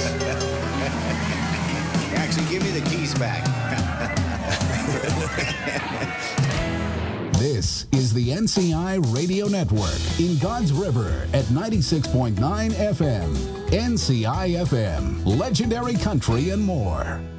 Actually, give me the keys back. This is the NCI Radio Network in God's River at 96.9 FM. NCI FM, legendary country and more.